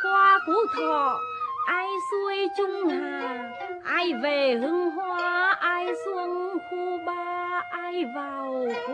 qua Phú Thọ, ai xuôi Trung Hà, ai về Hưng Hóa, ai xuống khu 3, ai vào khu